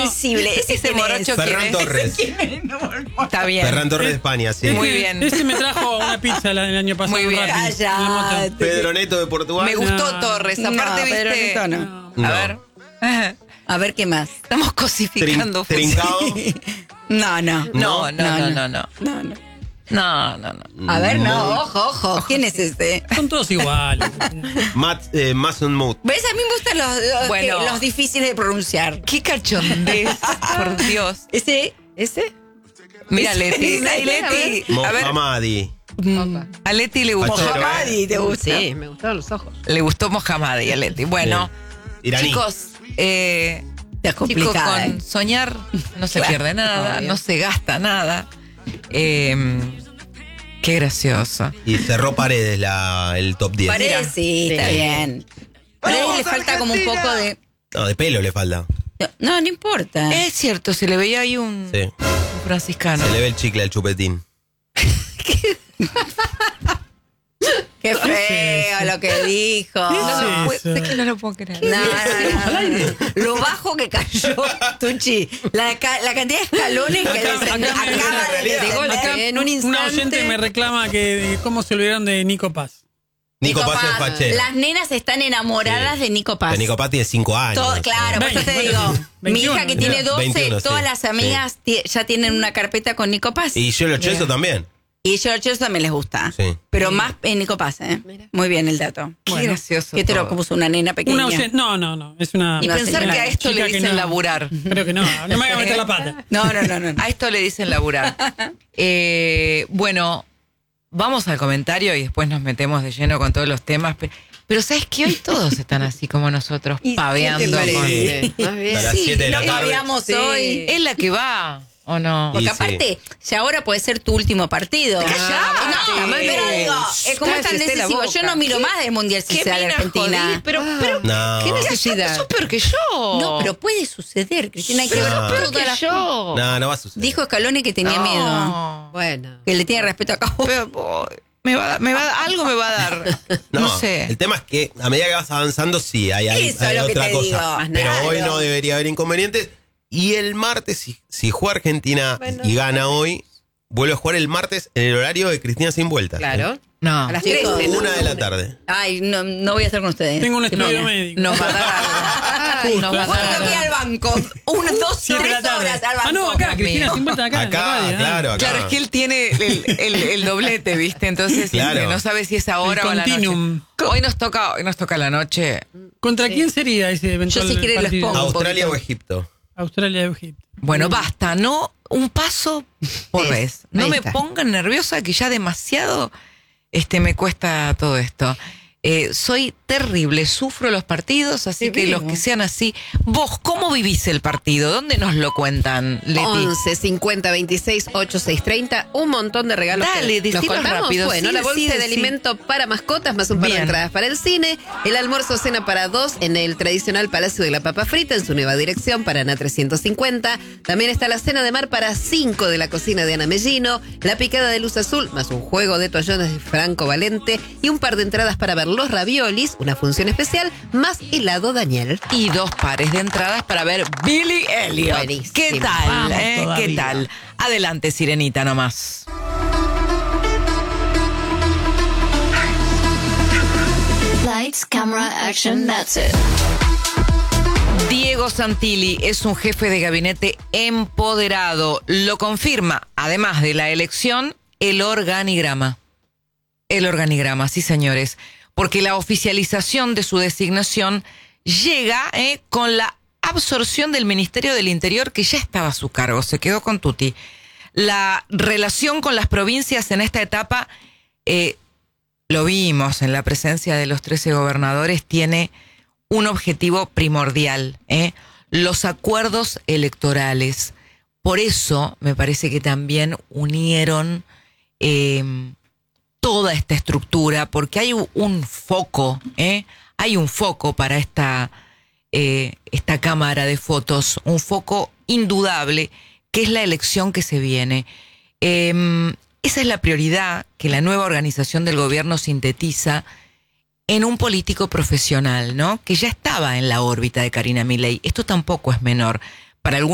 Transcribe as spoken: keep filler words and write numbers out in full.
sensible. Ese, Ese morocho Ferran Torres. Está bien. Ferran Torres de España, sí. Muy Ese- bien. Ese me trajo una pizza el el año pasado. Muy bien. Rappi, Cállate. en la moto. Pedro Neto de Portugal. Me gustó No. Torres. No, Aparte, Pedro viste. Neto no. No. A ver. A ver qué más. Estamos Trin- cosificando. trincado. No, no. No, no, no, no, no. No, no. No, no, no. A ver, no, Muy- ojo, ojo. ¿Quién es este? Son todos iguales. Matt, eh, Mason Mood. ¿Ves? A mí me gustan los, los, Bueno. que- los difíciles de pronunciar. Qué cachondez, por Dios. Ese. ¿Ese? Mira, Ese- Leti. ese- Ay, Leti. A ver, Mohammadi. Opa. a Leti le gustó. Fachero. Mohammadi, ¿te gusta? Sí, me gustaron los ojos. Le gustó Mohammadi a Leti. Bueno, Iraní. chicos, eh, Es chicos, complicada. con ¿eh? soñar no se Claro. pierde nada, Obvio. no se gasta nada. Eh, qué gracioso. Y cerró Paredes la, el top diez. Paredes, sí, está Sí. bien. Paredes le falta como un poco de. No, de pelo le falta. No, no importa. Es cierto, se le veía ahí un, Sí. un franciscano. Se le ve el chicle al chupetín. Qué feo lo que dijo. ¿Qué No es lo puedo- eso? es que no lo puedo creer. No, no, no, no. Lo bajo que cayó, Tucci. La, ca- la cantidad de escalones que Acá- descendió. acá me- Acaba de de descender. golpe, en un Una instante. oyente me reclama que de cómo se olvidaron de Nico Paz. Nico Nico Paz es Paz. fachero. Las nenas están enamoradas Sí. de Nico Paz. Que Nico Paz tiene cinco años. Todo, claro, por eso te veinte, digo. bueno, Mi hija veintiuno, que tiene doce, veintiuno, sí. todas las amigas ti- ya tienen una carpeta con Nico Paz. Y yo lo cheso también. Y George eso también les gusta. Sí. Pero más en Nico Paz, ¿eh? Mira. Muy bien el dato. Qué gracioso ¿Qué te lo todo. puso una nena pequeña? Una oyente, no, no, no. Es una. Y Una pensar señora que a esto le chica que dicen no. laburar. Creo que no. No me haga meter la pata. No, no, no, no. no. A esto le dicen laburar. Eh, bueno, vamos al comentario y después nos metemos de lleno con todos los temas. Pe- Pero ¿sabes qué? Hoy todos están así como nosotros, ¿Y paveando. qué te con- parece? Sí, más bien. A las Sí, siete de la no tarde. paviamos Sí. hoy. Es la que va, ¿o no? Porque Y aparte, ya ahora puede ser tu último partido. ¡Callate! No, pero digo, es como es tan Cállese la decisivo. boca. Yo no miro más del Mundial si ¿Qué sea de mina Argentina. jodí? Pero, pero, No. ¿Qué ¿qué necesidad? sos peor que yo? No, pero puede suceder, Cristina. Hay que ver No. peor todas que las- yo. No, no va a suceder. Dijo Scaloni que tenía No. miedo. Bueno. Que le tiene respeto a Cabo. Pero, oh, me va, a dar- me va, a dar- algo me va a dar. No, No, sé. El tema es que a medida que vas avanzando, sí, hay, hay, Eso hay es lo que otra te cosa. digo. Más Pero nada. hoy no debería haber inconvenientes. Y el martes, si, si juega Argentina y gana hoy, vuelve a jugar el martes en el horario de Cristina Sin Vueltas. Claro. No. A las Chicos, trece, ¿no? Una de la tarde. Ay, no, no voy a estar con ustedes. Tengo un estudio No. médico. Nos va a dar algo. Justo. Nos va a ¿Cuándo dar voy algo. al banco? Una, dos, Siete de tres la tarde. horas al banco. Ah, no, acá, Dios Cristina mío. Sin Vueltas acá. en la Acá, radio, claro, acá. Claro, es que él tiene el, el- el doblete, ¿viste? Entonces Claro. este, no sabe si es ahora El o a la continuum. noche. Hoy nos toca, hoy nos toca la noche. ¿Contra quién sería ese eventual Yo si quiere los partido? pongo. Australia poquito. o Egipto. Australia o Egipto. Bueno, basta, no un paso por Es, vez. No ahí me está. pongan nerviosa que ya demasiado este, me cuesta todo esto. Eh, soy terrible, sufro los partidos, así Sí, que vivo. los que sean así. Vos, ¿cómo vivís el partido? ¿Dónde nos lo cuentan, Leti? once cincuenta veintiséis ochenta y seis treinta. Un montón de regalos. Dale, que nos decilos contamos. rápido. Bueno, Sí, la bolsa sí, de sí. alimento para mascotas, más un par Bien. de entradas para el cine. El almuerzo cena para dos en el tradicional Palacio de la Papa Frita, en su nueva dirección, Paraná trescientos cincuenta. También está la cena de mar para cinco de la cocina de Ana Mellino. La picada de luz azul, más un juego de toallones de Franco Valente. Y un par de entradas para ver los raviolis, una función especial, más helado Daniel. Y dos pares de entradas para ver Billy Elliot. Buenísimo. ¿Qué tal? Vamos eh? ¿Qué todavía. tal? Adelante, Sirenita, nomás. Lights, camera, action, that's it. Diego Santilli es un jefe de gabinete empoderado. Lo confirma, además de la elección, el organigrama. El organigrama, sí, señores. Porque la oficialización de su designación llega eh, con la absorción del Ministerio del Interior, que ya estaba a su cargo, se quedó con Tuti. La relación con las provincias en esta etapa, eh, lo vimos en la presencia de los trece gobernadores, tiene un objetivo primordial, ¿eh? Los acuerdos electorales. Por eso me parece que también unieron eh, toda esta estructura, porque hay un foco, ¿eh? Hay un foco para esta, eh, esta cámara de fotos, un foco indudable, que es la elección que se viene. Eh, esa es la prioridad que la nueva organización del gobierno sintetiza en un político profesional, ¿no? Que ya estaba en la órbita de Karina Milei. Esto tampoco es menor. Para algunos